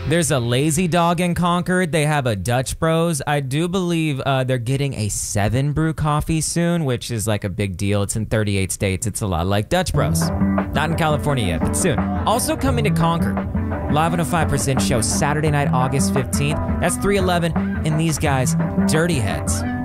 There's a Lazy Dog in Concord. They have a Dutch Bros. I do believe they're getting a 7 brew coffee soon, which is like a big deal. It's in 38 states. It's a lot like Dutch Bros. Not in California yet, but soon. Also coming to Concord. Live on a 5% show Saturday night, August 15th. That's 311. And these guys, Dirty Heads.